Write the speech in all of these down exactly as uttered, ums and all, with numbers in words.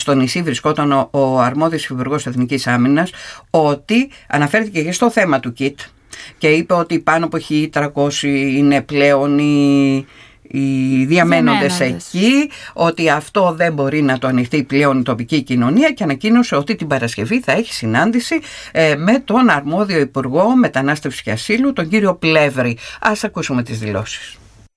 στο νησί βρισκόταν ο, ο αρμόδιος υπουργός Εθνικής Άμυνας, ότι αναφέρθηκε και στο θέμα του κιτ και είπε ότι πάνω από χίλια τριακόσιοι είναι πλέον οι, οι διαμένοντες εκεί, ότι αυτό δεν μπορεί να το ανοιχτεί πλέον η τοπική κοινωνία, και ανακοίνωσε ότι την Παρασκευή θα έχει συνάντηση ε, με τον αρμόδιο Υπουργό Μετανάστευσης και Ασύλου, τον κύριο Πλεύρη. Ας ακούσουμε τις δηλώσεις.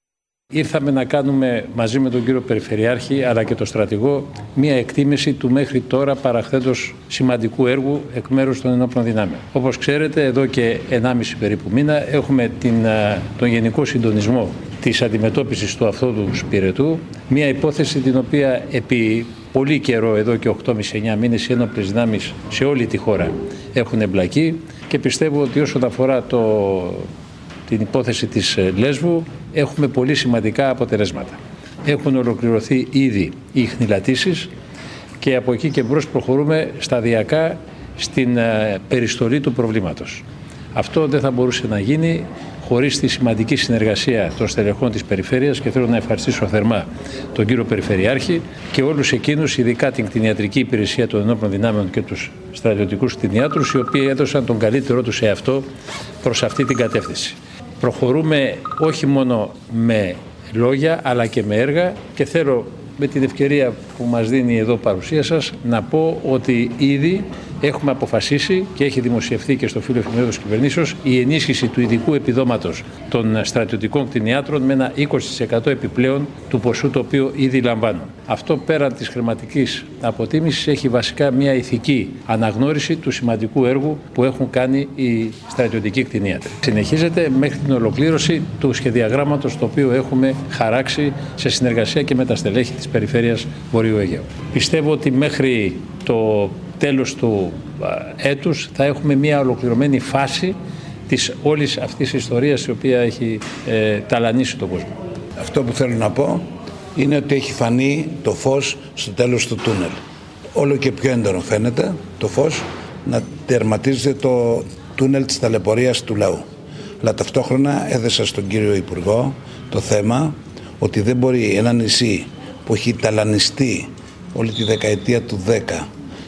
Ήρθαμε να κάνουμε μαζί με τον κύριο Περιφερειάρχη αλλά και τον στρατηγό μία εκτίμηση του μέχρι τώρα παραχθέντος σημαντικού έργου εκ μέρους των ενόπλων δυνάμεων. Όπως ξέρετε, εδώ και ενάμιση περίπου μήνα έχουμε την, τον γενικό συντονισμό της αντιμετώπισης του αυτόδου πυρετού, μία υπόθεση την οποία επί πολύ καιρό, εδώ και οκτώ με εννιά μήνες, οι ένοπλες δυνάμεις σε όλη τη χώρα έχουν εμπλακεί, και πιστεύω ότι όσον αφορά το την υπόθεση της Λέσβου έχουμε πολύ σημαντικά αποτελέσματα. Έχουν ολοκληρωθεί ήδη οι χνηλατήσεις και από εκεί και μπρος προχωρούμε σταδιακά στην περιστολή του προβλήματος. Αυτό δεν θα μπορούσε να γίνει χωρίς τη σημαντική συνεργασία των στελεχών της Περιφέρειας, και θέλω να ευχαριστήσω θερμά τον κύριο Περιφερειάρχη και όλους εκείνους, ειδικά την κτηνιατρική υπηρεσία των ενόπλων δυνάμεων και τους στρατιωτικούς κτηνιάτρους, οι οποίοι έδωσαν τον καλύτερό τους εαυτό προς αυτή την κατεύθυνση. Προχωρούμε όχι μόνο με λόγια αλλά και με έργα, και θέλω με την ευκαιρία που μας δίνει εδώ παρουσία σας να πω ότι ήδη έχουμε αποφασίσει και έχει δημοσιευθεί και στο φύλλο εφημερίδων της κυβερνήσεως η ενίσχυση του ειδικού επιδόματος των στρατιωτικών κτηνιάτρων με ένα είκοσι τοις εκατό επιπλέον του ποσού το οποίο ήδη λαμβάνουν. Αυτό πέραν της χρηματικής αποτίμησης έχει βασικά μια ηθική αναγνώριση του σημαντικού έργου που έχουν κάνει οι στρατιωτικοί κτηνίατροι. Συνεχίζεται μέχρι την ολοκλήρωση του σχεδιαγράμματος το οποίο έχουμε χαράξει σε συνεργασία και με τα στελέχη της Περιφέρειας Βορείου Αιγαίου. Πιστεύω ότι μέχρι το τέλος του έτους θα έχουμε μια ολοκληρωμένη φάση της όλης αυτής της ιστορίας, η οποία έχει ε, ταλανίσει τον κόσμο. Αυτό που θέλω να πω είναι ότι έχει φανεί το φως στο τέλος του τούνελ. Όλο και πιο έντονο φαίνεται το φως να τερματίζεται το τούνελ της ταλαιπωρίας του λαού. Αλλά ταυτόχρονα έδεσα στον κύριο Υπουργό το θέμα ότι δεν μπορεί ένα νησί που έχει ταλανιστεί όλη τη δεκαετία του δέκα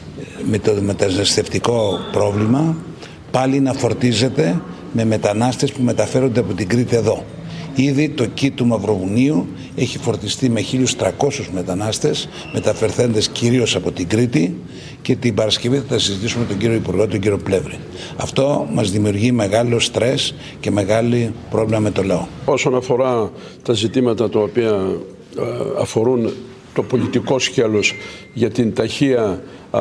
με το μεταναστευτικό πρόβλημα πάλι να φορτίζεται με μετανάστες που μεταφέρονται από την Κρήτη εδώ. Ήδη το κιτ του Μαυροβουνίου έχει φορτιστεί με χίλιους τριακόσιους μετανάστες, μεταφερθέντες κυρίως από την Κρήτη, και την Παρασκευή θα τα συζητήσουμε με τον κύριο Υπουργό, τον κύριο Πλεύρη. Αυτό μας δημιουργεί μεγάλο στρες και μεγάλη πρόβλημα με το λαό. Όσον αφορά τα ζητήματα τα οποία αφορούν το πολιτικό σκέλος για την ταχεία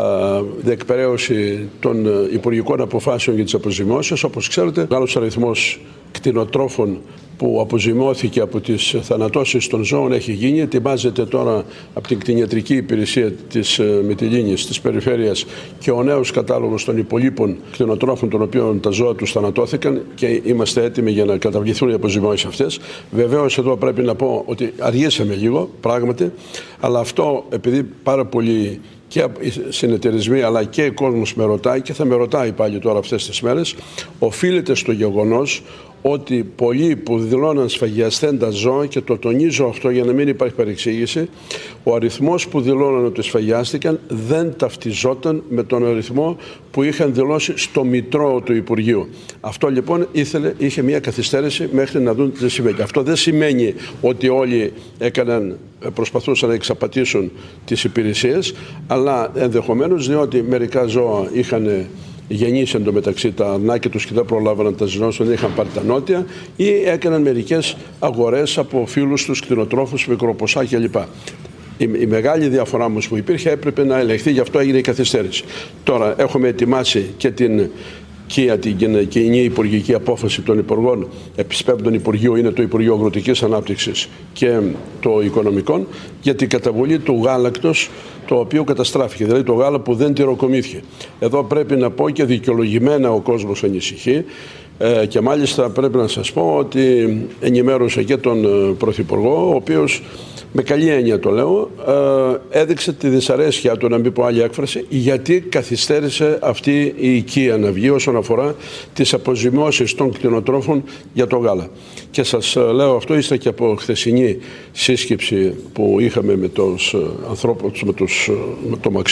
διεκπεραίωση των υπουργικών αποφάσεων για τις αποζημιώσεις, όπως ξέρετε, μεγάλος αριθμός κτηνοτρόφων που αποζημιώθηκε από τις θανατώσεις των ζώων έχει γίνει. Ετοιμάζεται τώρα από την κτηνιατρική υπηρεσία της Μυτιλήνης, της Περιφέρειας, και ο νέος κατάλογος των υπολείπων κτηνοτρόφων των οποίων τα ζώα τους θανατώθηκαν, και είμαστε έτοιμοι για να καταβληθούν οι αποζημιώσεις αυτές. Βεβαίως εδώ πρέπει να πω ότι αργήσαμε λίγο, πράγματι, αλλά αυτό επειδή πάρα πολλοί και οι συνεταιρισμοί αλλά και ο κόσμος με ρωτάει, και θα με ρωτάει πάλι τώρα αυτές τις μέρες, οφείλεται στο γεγονός ότι πολλοί που δηλώναν σφαγιασθέντα ζώα, και το τονίζω αυτό για να μην υπάρχει παρεξήγηση, ο αριθμός που δηλώναν ότι σφαγιάστηκαν δεν ταυτιζόταν με τον αριθμό που είχαν δηλώσει στο μητρό του Υπουργείου. Αυτό λοιπόν ήθελε, είχε μια καθυστέρηση μέχρι να δουν τι συμβαίνει. Αυτό δεν σημαίνει ότι όλοι έκαναν, προσπαθούσαν να εξαπατήσουν τις υπηρεσίες, αλλά ενδεχομένως διότι μερικά ζώα είχαν γεννήσει εντωμεταξύ τα αρνάκια τους και δεν προλάβαναν τα ζυνώσουν, δεν είχαν πάρει τα νότια, ή έκαναν μερικές αγορές από φίλους τους κτηνοτρόφους, μικροποσά κλπ. Η, η μεγάλη διαφορά όμως που υπήρχε έπρεπε να ελεγχθεί, γι' αυτό έγινε η καθυστέρηση. Τώρα έχουμε ετοιμάσει και την και την κοινή υπουργική απόφαση των υπουργών, επισπεύδων Υπουργείου, είναι το Υπουργείο Αγροτικής Ανάπτυξης και το Οικονομικών, για την καταβολή του γάλακτος το οποίο καταστράφηκε, δηλαδή το γάλα που δεν τυροκομήθηκε. Εδώ πρέπει να πω, και δικαιολογημένα ο κόσμος ανησυχεί, ε, και μάλιστα πρέπει να σας πω ότι ενημέρωσα και τον Πρωθυπουργό, ο οποίος με καλή έννοια το λέω, ε, έδειξε τη δυσαρέσκεια του, να μην πω άλλη έκφραση, γιατί καθυστέρησε αυτή η οικία να βγει όσον αφορά τις αποζημιώσεις των κτηνοτρόφων για το γάλα. Και σας λέω αυτό ύστερα και από χθεσινή σύσκεψη που είχαμε με τους ανθρώπους, με, τους, με το Μαξίμου,